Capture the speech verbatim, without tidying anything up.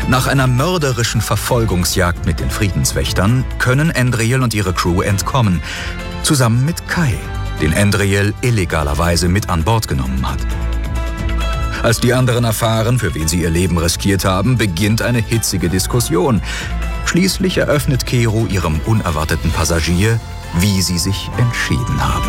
Nach einer mörderischen Verfolgungsjagd mit den Friedenswächtern können Andriel und ihre Crew entkommen, zusammen mit Kai, den Andriel illegalerweise mit an Bord genommen hat. Als die anderen erfahren, für wen sie ihr Leben riskiert haben, beginnt eine hitzige Diskussion. Schließlich eröffnet Kero ihrem unerwarteten Passagier, wie sie sich entschieden haben.